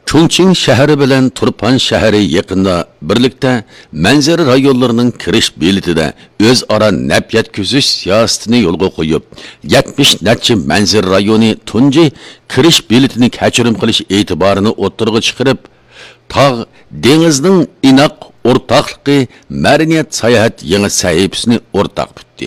Chongqing shahri bilan Turpan shahri yaqinda birlikda manzara rayonlarining kirish belitida o'zaro naf yetkazish siyosatini yo'lga qo'yib, 70 necha manzara rayoni tunji kirish belitini kechirim qilish e'tiborini o'ttirg'i chiqarib, tog' dengizning inoq o'rtoqligi madaniyat sayohat yangi sahifasini o'rtaq tutdi.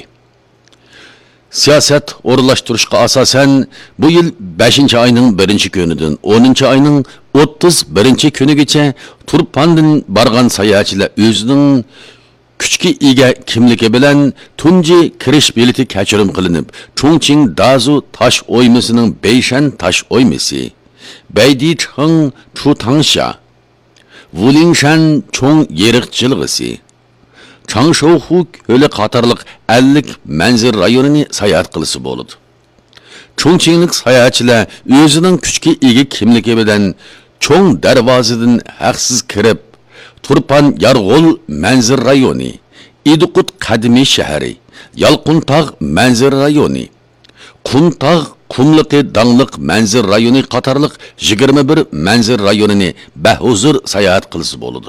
Siyasat o'rinlashtirishga asosan bu yil 5-oyning 1-kunidan 10-oyning 31-kunigacha Turpandan borgan sayohatchilar o'zining kuchga ega kimligi bilan tunji kirish beliti kechirim qilinib, Chongqing Dazu tosh o'ymasining Beyshan tosh o'ymasi, Beydicheng Chutangsha, Wulingshan Chong yeriq jilg'isi, Changshohu ko'li qatorliq 50 manzil rayonini sayohat qilisi bo'ladi. Chongqinglik sayohatchilar o'zining kuchga ega kimligi bilan Cho'ng darvozadan haqsiz kirib, Turpan Yarg'ul manzil rayoni, Idiqut qadimiy shahri, Yalquntog' manzil rayoni, Quntog' qumliqi dangliq manzil rayoni qatorliq 21 manzil rayonini bahuzur sayohat qilisi bo'ladi.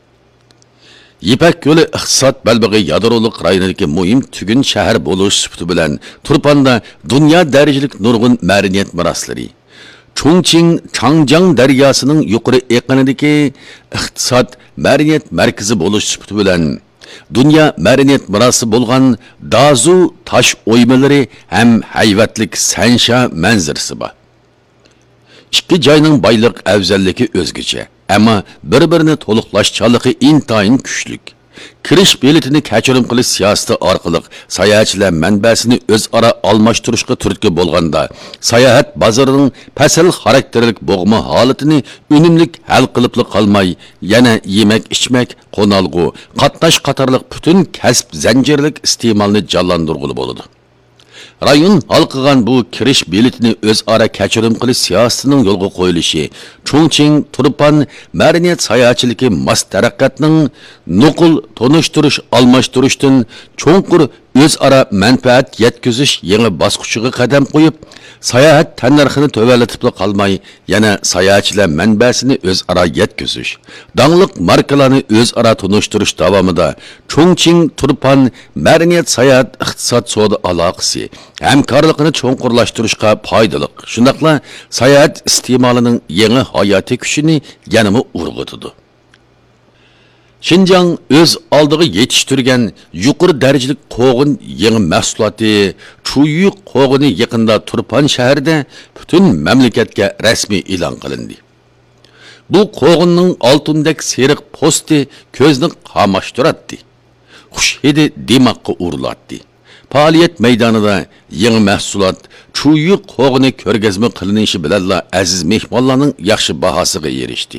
Yipak yo'li iqtisod balbig'i yadroliq rayonidagi muhim tugun shahar bo'lish sifati bilan Turpanda dunyo darajalik nurg'un madaniyat meroslari, Chongqing Changjiang daryosining yuqori eqinidagi iqtisod madaniyat markazi bo'lish sifati bilan dunyo madaniyat merosi bo'lgan Dazu tosh o'ymalari ham hayvatlik Sansha manzarasi bor. Ikki joyning boylik afzalligi o'zgacha, ammo bir-birini to'liqlashchanligi intayin kuchli. Kirish belitini kechirim qilish siyosati orqali sayohatchilar manbasini o'zaro almashtirishga turtki bo'lganda, sayohat bozorining pasal xarakterlik bo'g'ma holatini unumli hal qilib qolmay, yana yemak-ichmak, qo'nalg'u, qatnash qatorliq butun kasb zanjirlik iste'molni jonlantirg'ili bo'ladi. Rayon halqıgan bu kirish belitini o'zaro kechirim qilish siyosatining yo'lga qo'yilishi, Chongqing Turpan madaniyat sayohatchiligi mas taraqqiyotning nuqul tonishtirish almashtirishdan cho'nqur o'zaro manfaat yetkazish yangi bosqichiga qadam qo'yib, sayohat tannarxini to'valatib qolmay, yana sayohatchilar manbasini o'zaro yetkazish, dangliq markalarni o'zaro tonishtirish davomida Chongqing Turpan madaniyat sayohat iqtisod savdo aloqasi hamkorligini cho'nqurlashtirishga foydali. Shundaqla sayohat iste'molining yangi hayotiy kuchini yanama urg'utadi. Xinjiang o'z oldiga yetishtirgan yuqori darajalik qo'g'in yangi mahsuloti Chuyu qo'g'ini yaqinda Turpan shahrida butun mamlakatga rasmiy e'lon qilindi. Bu qo'g'inning oltindek seriq posti ko'zni qamashtiradi. Xush hidi dimoqqa urilatdi. Faoliyat maydonida yangi mahsulot Chuyu qo'g'ini ko'rgazma qilinishi bilan aziz mehmonlarning yaxshi bahosiga erishdi.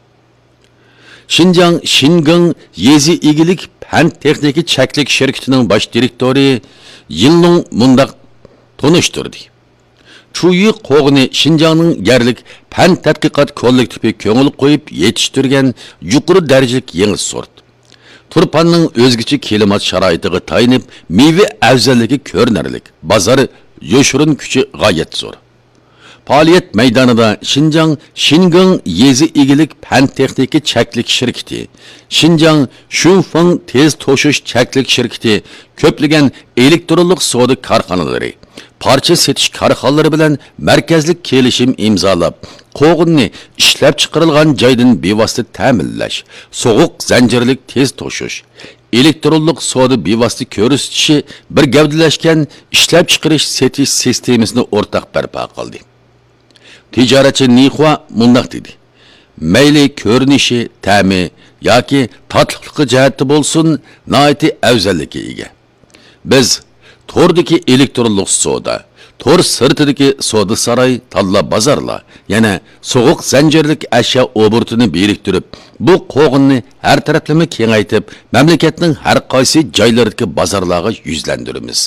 Xinjiang Xingang yezi egilik fan texniki chaklik shirkatining bosh direktori Yilning mundaq tonishtirdi. Chuyu qo'g'ini Xinjiangning yerlik fan tadqiqot kollektivi ko'ngil qo'yib yetishtirgan yuqori darajalik yangi sort. Turpanning o'zgacha klimat sharoitiga tayinib, meva afzalligi ko'rinarlik, bozor yo'shirin kuchi g'oyat zo'r. Faoliyat maydonida Xinjiang Xingang yezi egilik fan texniki chaklik shirkati, Xinjiang Shunfeng tez to'shish chaklik shirkati, ko'plagan elektronlik savdo korxonalari, parcha setish korxonalari bilan markazlik kelishim imzolab, qo'g'inni ishlab chiqarilgan joydan bevosita ta'minlash, sovuq zanjirlik tez to'shish, elektronlik savdo bevosita ko'rsatishi bir gavdalashgan ishlab chiqarish setish sistemasini o'rtaq barpo qildi. Tijoratchi Nihua mundaq dedi: "Mayli ko'rinishi, ta'mi yoki tatliqligi jihati bo'lsin, noiti afzallikka ega. Biz tordagi elektronlik savdo, tor sirtidagi savdo saroy, talla bozorlar, yana sovuq zanjirlik ashyo oburtini biriktirib, bu qo'g'inni har taraflama kengaytib, mamlakatning har qaysi joylaridagi bozorlarga yuzlantiramiz."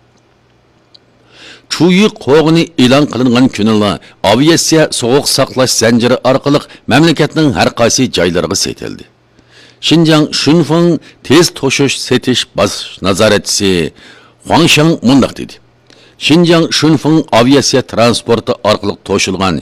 Chuyu qo'g'ini e'lon qilingan kunida aviatsiya sovuq saqlash zanjiri orqali mamlakatning har qaysi joylariga setildi. Xinjiang Shunfeng tez to'shish setish bosh nazoratchisi Huangshang mundaq dedi: Xinjiang Shunfeng aviatsiya transporti orqali to'shilgan